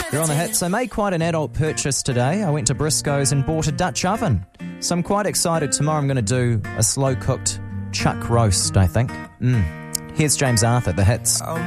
You're on the hits. I made quite an adult purchase today. I went to Briscoe's and bought a Dutch oven. So I'm quite excited. Tomorrow I'm going to do a slow-cooked chuck roast, I think. Here's James Arthur, the hits.